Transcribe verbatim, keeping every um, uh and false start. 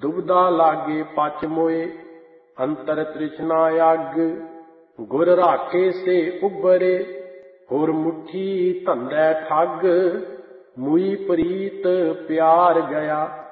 दुबदा लागे पच मोए अंतर तृष्णा अग। गुर राखे से उबरे होर मुट्ठी धंधै ठग। मुई प्रीत प्यार गया